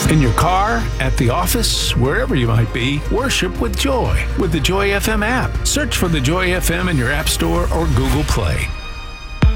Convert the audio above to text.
In your car, at the office, wherever you might be, worship with Joy with the Joy FM app. Search for the Joy FM in your App Store or Google Play.